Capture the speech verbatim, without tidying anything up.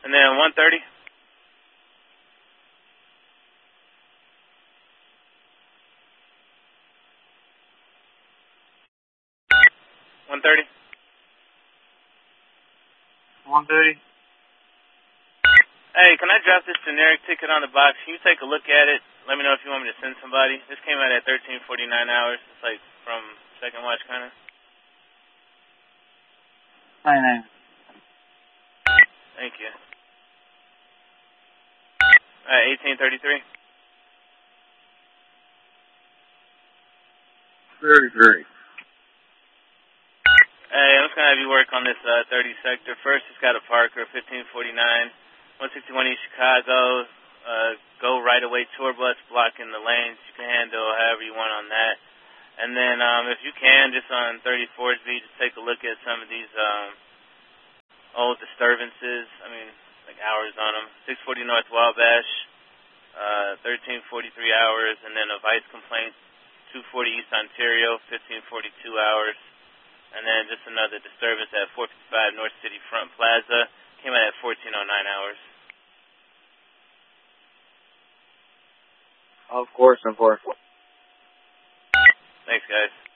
And then one thirty. one thirty. one thirty. Hey, can I drop this generic ticket on the box? Can you take a look at it? Let me know if you want me to send somebody. This came out at thirteen forty-nine hours. It's like from second watch, kind of. Fine, fine. Thank you. All right, eighteen thirty-three. Very, very. Hey, I'm just going to have you work on this uh, thirty sector. First, it's got a Parker, fifteen forty-nine, one sixty-one East Chicago. Uh, go right away tour bus blocking the lanes. You can handle however you want on that. And then um, if you can, just on thirty-fourth V, just take a look at some of these um, old disturbances. I mean, like hours on them. six forty North Wabash, uh, thirteen forty-three hours. And then a vice complaint, two forty East Ontario, fifteen forty-two hours. And then just another disturbance at four fifty-five North City Front Plaza. Came out at fourteen oh nine hours. Of course, of course. Thanks, guys.